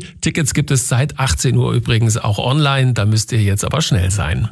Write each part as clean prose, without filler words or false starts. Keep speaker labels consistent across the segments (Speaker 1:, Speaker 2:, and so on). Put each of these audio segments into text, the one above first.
Speaker 1: Tickets gibt es seit 18 Uhr übrigens auch online, da müsst ihr jetzt aber schnell sein.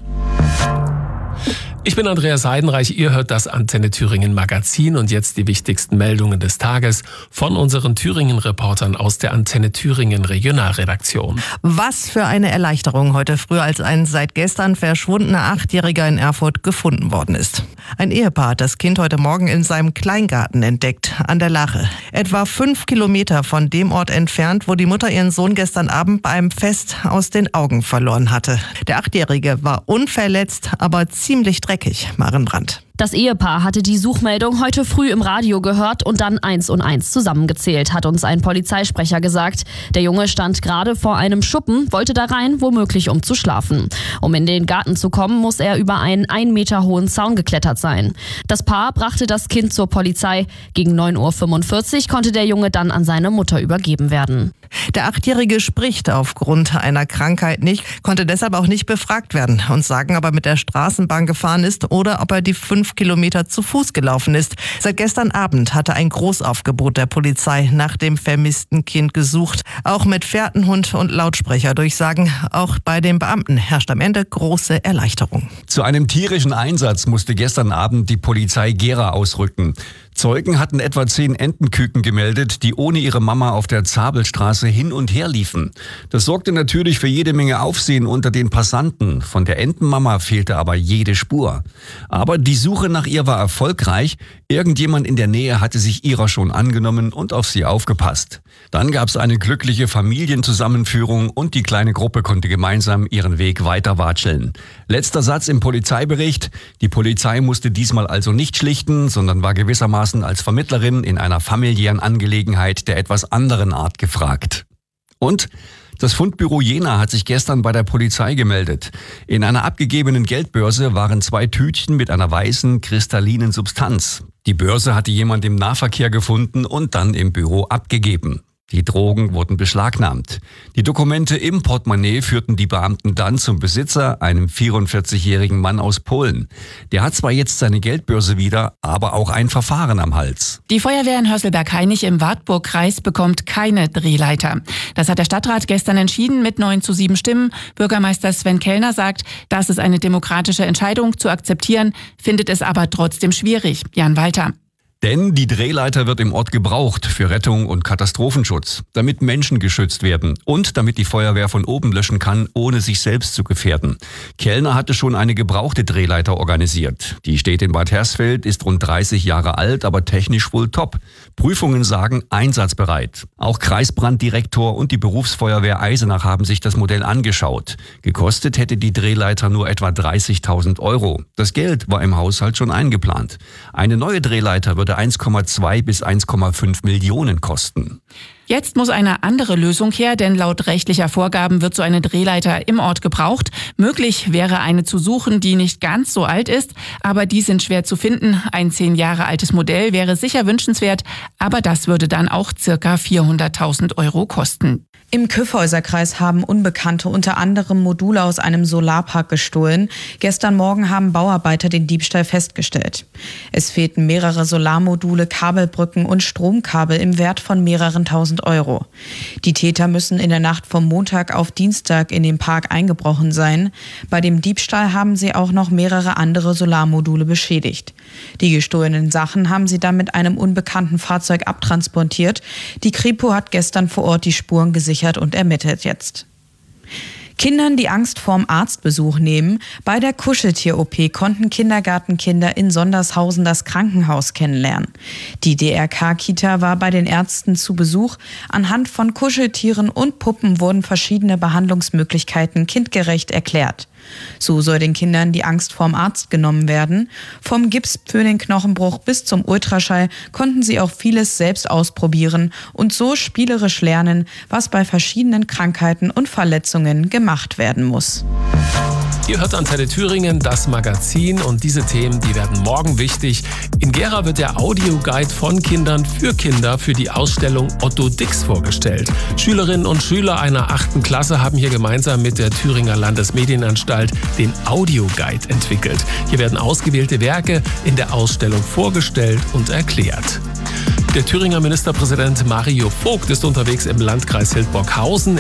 Speaker 1: Ich bin Andreas Heidenreich, ihr hört das Antenne Thüringen Magazin und jetzt die wichtigsten Meldungen des Tages von unseren Thüringen-Reportern aus der Antenne Thüringen Regionalredaktion.
Speaker 2: Was für eine Erleichterung heute früh, als ein seit gestern verschwundener 8-Jähriger in Erfurt gefunden worden ist. Ein Ehepaar hat das Kind heute Morgen in seinem Kleingarten entdeckt, an der Lache. Etwa 5 Kilometer von dem Ort entfernt, wo die Mutter ihren Sohn gestern Abend bei einem Fest aus den Augen verloren hatte. Der 8-Jährige war unverletzt, aber ziemlich dreckig. Maren Brandt.
Speaker 3: Das Ehepaar hatte die Suchmeldung heute früh im Radio gehört und dann 1 und 1 zusammengezählt, hat uns ein Polizeisprecher gesagt. Der Junge stand gerade vor einem Schuppen, wollte da rein, womöglich um zu schlafen. Um in den Garten zu kommen, muss er über einen 1 Meter hohen Zaun geklettert sein. Das Paar brachte das Kind zur Polizei. Gegen 9:45 Uhr konnte der Junge dann an seine Mutter übergeben werden.
Speaker 2: Der 8-Jährige spricht aufgrund einer Krankheit nicht, konnte deshalb auch nicht befragt werden und sagen, ob er mit der Straßenbahn gefahren ist oder ob er die 5 Kilometer zu Fuß gelaufen ist. Seit gestern Abend hatte ein Großaufgebot der Polizei nach dem vermissten Kind gesucht. Auch mit Fährtenhund und Lautsprecherdurchsagen. Auch bei den Beamten herrscht am Ende große Erleichterung.
Speaker 4: Zu einem tierischen Einsatz musste gestern Abend die Polizei Gera ausrücken. Zeugen hatten etwa 10 Entenküken gemeldet, die ohne ihre Mama auf der Zabelstraße hin und her liefen. Das sorgte natürlich für jede Menge Aufsehen unter den Passanten. Von der Entenmama fehlte aber jede Spur. Aber die Suche nach ihr war erfolgreich. Irgendjemand in der Nähe hatte sich ihrer schon angenommen und auf sie aufgepasst. Dann gab es eine glückliche Familienzusammenführung und die kleine Gruppe konnte gemeinsam ihren Weg weiter watscheln. Letzter Satz im Polizeibericht. Die Polizei musste diesmal also nicht schlichten, sondern war gewissermaßen als Vermittlerin in einer familiären Angelegenheit der etwas anderen Art gefragt. Und das Fundbüro Jena hat sich gestern bei der Polizei gemeldet. In einer abgegebenen Geldbörse waren 2 Tütchen mit einer weißen, kristallinen Substanz. Die Börse hatte jemand im Nahverkehr gefunden und dann im Büro abgegeben. Die Drogen wurden beschlagnahmt. Die Dokumente im Portemonnaie führten die Beamten dann zum Besitzer, einem 44-jährigen Mann aus Polen. Der hat zwar jetzt seine Geldbörse wieder, aber auch ein Verfahren am Hals.
Speaker 5: Die Feuerwehr in Hörstelberg-Hainich im Wartburg-Kreis bekommt keine Drehleiter. Das hat der Stadtrat gestern entschieden mit 9:7 Stimmen. Bürgermeister Sven Kellner sagt, das ist eine demokratische Entscheidung zu akzeptieren, findet es aber trotzdem schwierig. Jan Walter.
Speaker 4: Denn die Drehleiter wird im Ort gebraucht für Rettung und Katastrophenschutz, damit Menschen geschützt werden und damit die Feuerwehr von oben löschen kann, ohne sich selbst zu gefährden. Kellner hatte schon eine gebrauchte Drehleiter organisiert. Die steht in Bad Hersfeld, ist rund 30 Jahre alt, aber technisch wohl top. Prüfungen sagen einsatzbereit. Auch Kreisbranddirektor und die Berufsfeuerwehr Eisenach haben sich das Modell angeschaut. Gekostet hätte die Drehleiter nur etwa 30.000 €. Das Geld war im Haushalt schon eingeplant. Eine neue Drehleiter würde 1,2 bis 1,5 Millionen kosten.
Speaker 5: Jetzt muss eine andere Lösung her, denn laut rechtlicher Vorgaben wird so eine Drehleiter im Ort gebraucht. Möglich wäre eine zu suchen, die nicht ganz so alt ist, aber die sind schwer zu finden. Ein 10 Jahre altes Modell wäre sicher wünschenswert, aber das würde dann auch ca. 400.000 € kosten.
Speaker 6: Im Kyffhäuserkreis haben Unbekannte unter anderem Module aus einem Solarpark gestohlen. Gestern Morgen haben Bauarbeiter den Diebstahl festgestellt. Es fehlten mehrere Solarmodule, Kabelbrücken und Stromkabel im Wert von mehreren tausend €. Die Täter müssen in der Nacht vom Montag auf Dienstag in den Park eingebrochen sein. Bei dem Diebstahl haben sie auch noch mehrere andere Solarmodule beschädigt. Die gestohlenen Sachen haben sie dann mit einem unbekannten Fahrzeug abtransportiert. Die Kripo hat gestern vor Ort die Spuren gesichert und ermittelt jetzt. Kindern die Angst vorm Arztbesuch nehmen. Bei der Kuscheltier-OP konnten Kindergartenkinder in Sondershausen das Krankenhaus kennenlernen. Die DRK-Kita war bei den Ärzten zu Besuch. Anhand von Kuscheltieren und Puppen wurden verschiedene Behandlungsmöglichkeiten kindgerecht erklärt. So soll den Kindern die Angst vorm Arzt genommen werden. Vom Gips für den Knochenbruch bis zum Ultraschall konnten sie auch vieles selbst ausprobieren und so spielerisch lernen, was bei verschiedenen Krankheiten und Verletzungen gemacht werden muss.
Speaker 1: Ihr hört Antenne Thüringen, das Magazin, und diese Themen, die werden morgen wichtig. In Gera wird der Audioguide von Kindern für die Ausstellung Otto Dix vorgestellt. Schülerinnen und Schüler einer 8. Klasse haben hier gemeinsam mit der Thüringer Landesmedienanstalt den Audioguide entwickelt. Hier werden ausgewählte Werke in der Ausstellung vorgestellt und erklärt. Der Thüringer Ministerpräsident Mario Vogt ist unterwegs im Landkreis Hildburghausen.